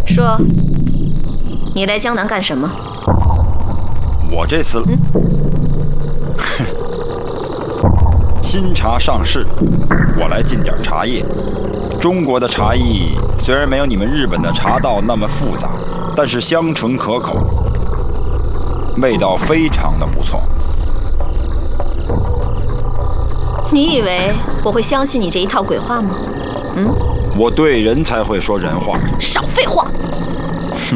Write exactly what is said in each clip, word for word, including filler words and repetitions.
说，你来江南干什么？ 我这次， 嗯， 新茶上市，我来进点茶叶。中国的茶艺虽然没有你们日本的茶道那么复杂，但是香醇可口，味道非常的不错。 你以为我会相信你这一套鬼话吗？嗯， 我对人才会说人话。 少废话！ 哼，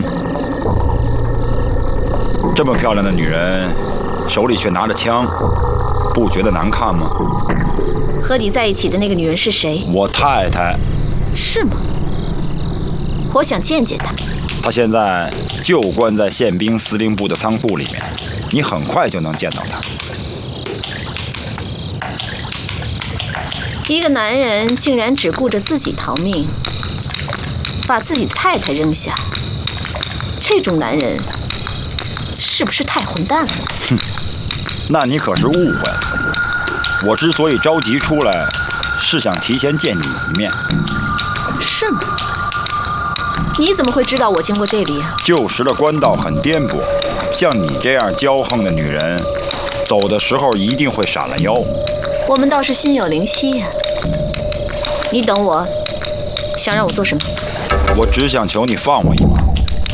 这么漂亮的女人，手里却拿着枪，不觉得难看吗？ 和你在一起的那个女人是谁？ 我太太。 是吗？我想见见她。 她现在就关在宪兵司令部的仓库里面，你很快就能见到她。 一个男人竟然只顾着自己逃命，把自己的太太扔下，这种男人是不是太混蛋了？ 哼，那你可是误会了。我之所以着急出来，是想提前见你一面。 是吗？你怎么会知道我经过这里啊？ 旧时的官道很颠簸，像你这样骄横的女人，走的时候一定会闪了腰。 我们倒是心有灵犀呀。你等我，想让我做什么？ 我只想求你放我一马，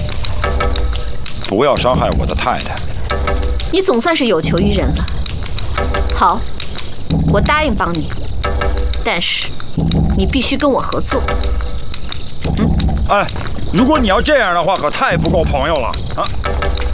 不要伤害我的太太。 你总算是有求于人了。好，我答应帮你，但是你必须跟我合作。 嗯，哎，如果你要这样的话，可太不够朋友了啊！